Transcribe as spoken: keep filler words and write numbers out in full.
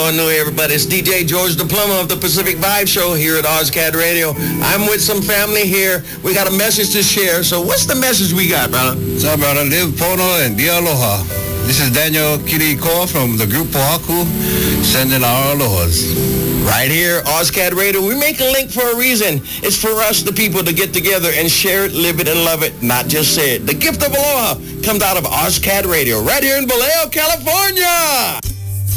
Nui, everybody. It's D J George the Plumber of the Pacific Vibe Show here at OzCat Radio. I'm with some family here. We got a message to share. So what's the message we got, brother? So, brother, live pono and dia aloha. This is Daniel Kirikoa from the group Pohaku, sending our alohas. Right here, OzCat Radio. We make a link for a reason. It's for us, the people, to get together and share it, live it, and love it, not just say it. The gift of aloha comes out of OzCat Radio, right here in Vallejo, California.